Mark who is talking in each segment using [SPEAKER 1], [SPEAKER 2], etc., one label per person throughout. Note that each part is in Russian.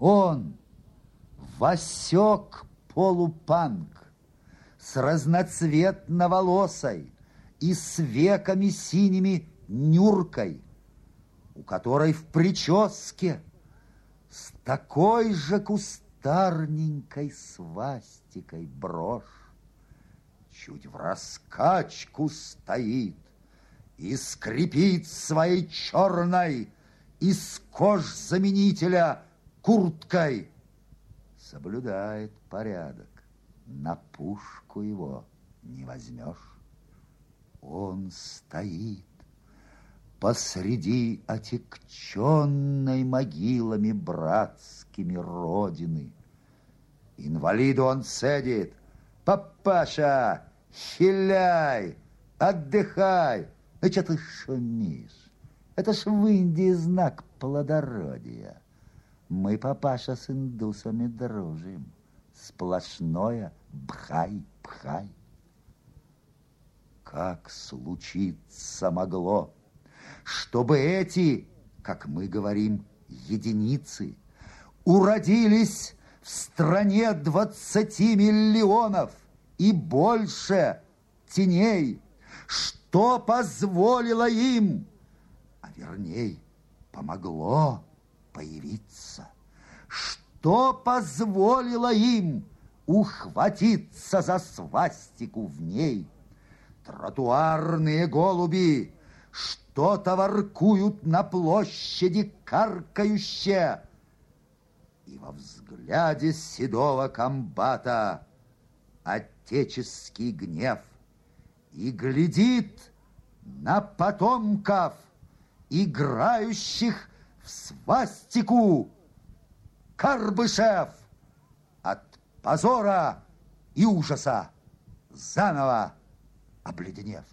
[SPEAKER 1] Он, Васек полупанк, с разноцветноволосой и с веками синими Нюркой, у которой в прическе с такой же кустарненькой свастикой брошь чуть в раскачку стоит и скрипит своей черной из кожзаменителя курткой, соблюдает порядок, на пушку его не возьмешь. Он стоит посреди отекченной могилами братскими родины. Инвалиду он цедит: папаша, хиляй, отдыхай. Ну, что ты шумишь? Это ж в Индии знак плодородия. Мы, папаша, с индусами дружим. Сплошное бхай-бхай. Как случиться могло, чтобы эти, как мы говорим, единицы, уродились в стране 20 миллионов и больше теней? Что позволило им, а верней, помогло появиться? Что позволило им ухватиться за свастику в ней? Тротуарные голуби что-то воркуют на площади каркающе, и во взгляде седого комбата отеческий гнев, и глядит на потомков, играющих в свастику. Карбышев от позора и ужаса, заново обледенев.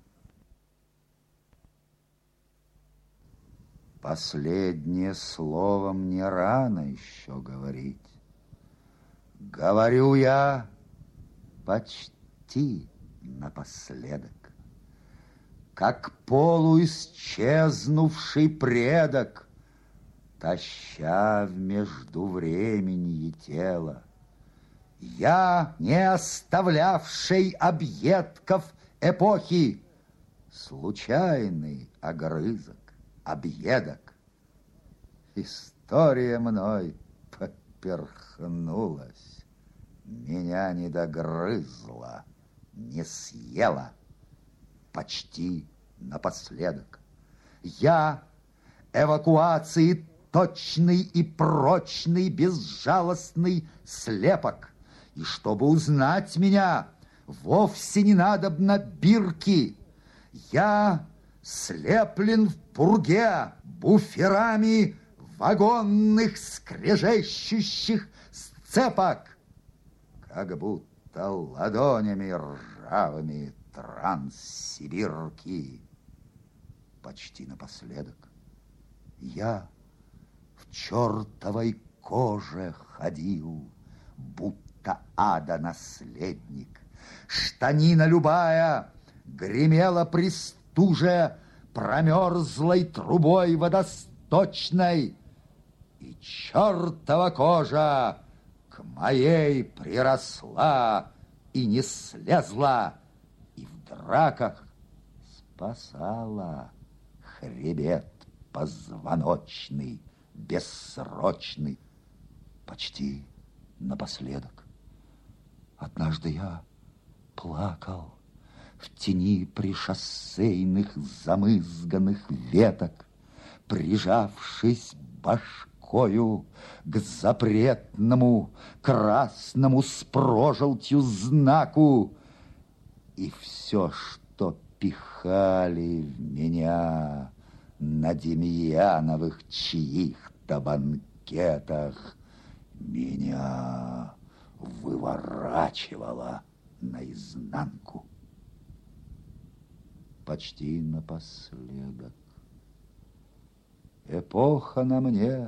[SPEAKER 1] Последнее слово мне рано еще говорить. Говорю я почти напоследок, как полуисчезнувший предок, таща в междувременье тело. Я, не оставлявший объедков эпохи, случайный огрызок, объедок. История мной поперхнулась, меня не догрызла, не съела, почти напоследок. Я эвакуации точный и прочный, безжалостный слепок. И чтобы узнать меня, вовсе не надобно бирки. Я слеплен в пурге буферами вагонных скрежещущих сцепок, как будто ладонями ржавыми транссибирки. Почти напоследок я в чертовой коже ходил, будто ада наследник. Штанина любая гремела при стуже промерзлой трубой водосточной, и чертова кожа к моей приросла и не слезла, и в драках спасала хребет позвоночный, бессрочный, почти напоследок. Однажды я плакал в тени пришоссейных замызганных веток, прижавшись башкою к запретному красному с прожелтью знаку, и все, что пихали в меня на Демьяновых чьих-то банкетах, меня выворачивало наизнанку. Почти напоследок эпоха на мне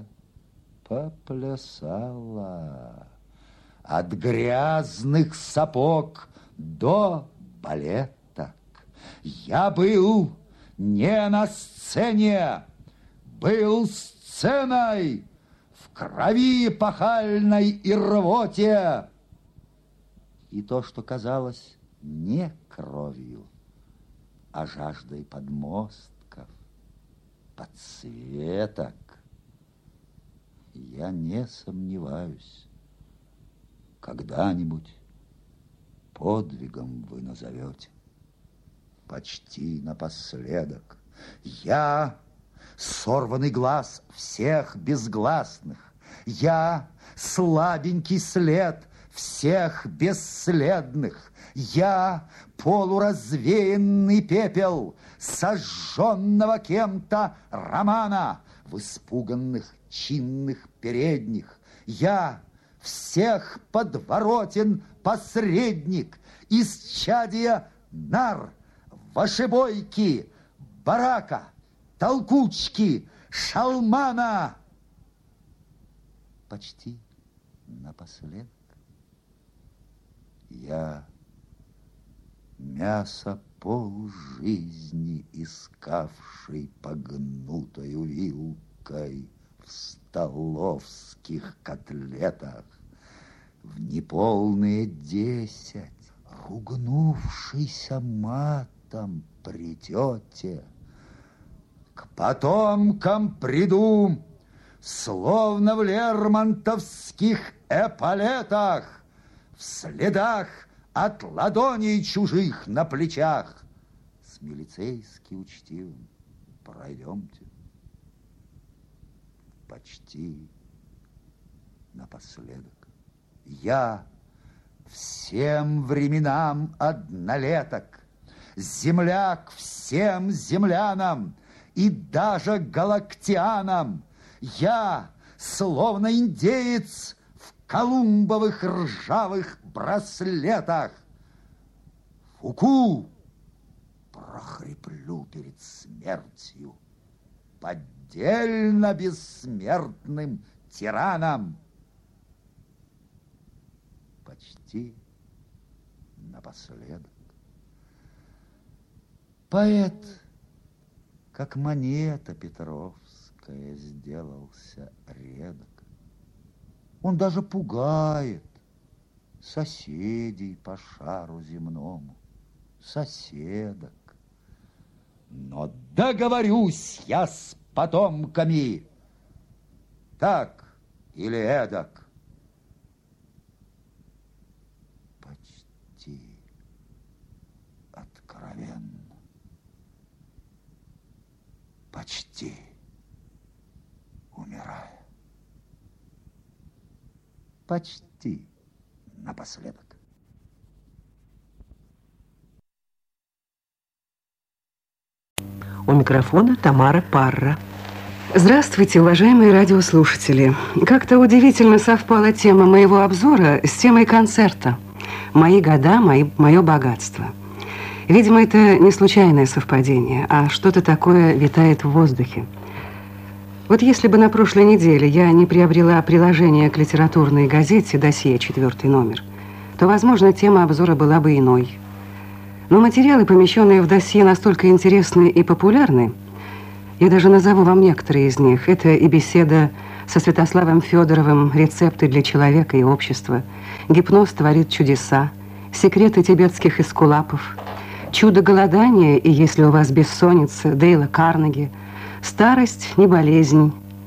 [SPEAKER 1] поплясала. От грязных сапог до балеток. Я был не на сцене, был сценой, в крови пахальной и рвоте. И то, что казалось не кровью, а жаждой подмостков, подсветок, я не сомневаюсь, когда-нибудь подвигом вы назовете. Почти напоследок я сорванный глаз всех безгласных, я слабенький след всех бесследных, я полуразвеянный пепел сожженного кем-то романа в испуганных чинных передних, я всех подворотен посредник, исчадия нар, вошебойки, барака, толкучки, шалмана. Почти напоследок я мясо полжизни, искавший погнутою вилкой в столовских котлетах, в неполные 10, ругнувшийся матом при тете, к потомкам приду, словно в лермонтовских эполетах, в следах от ладоней чужих на плечах. С милицейски учтивым пройдемте. Почти напоследок. Я всем временам однолеток, земляк всем землянам и даже галактианам. Я, словно индеец в колумбовых ржавых браслетах, Фуку прохриплю перед смертью поддельно бессмертным тираном. Почти напоследок. Поэт, как монета петровская, сделался редок. Он даже пугает соседей по шару земному, соседок. Но договорюсь я с потомками так или эдак. Почти откровенно, почти умирая, почти напоследок.
[SPEAKER 2] У микрофона Тамара Парра. Здравствуйте, уважаемые радиослушатели. Как-то удивительно совпала тема моего обзора с темой концерта «Мои года, мое богатство». Видимо, это не случайное совпадение, а что-то такое витает в воздухе. Вот если бы на прошлой неделе я не приобрела приложение к литературной газете «Досье», 4-й номер, то, возможно, тема обзора была бы иной. Но материалы, помещенные в досье, настолько интересны и популярны, я даже назову вам некоторые из них. Это и беседа со Святославом Федоровым «Рецепты для человека и общества», «Гипноз творит чудеса», «Секреты тибетских эскулапов», «Чудо голодания» и «Если у вас бессонница» Дейла Карнеги, «Старость не болезнь»,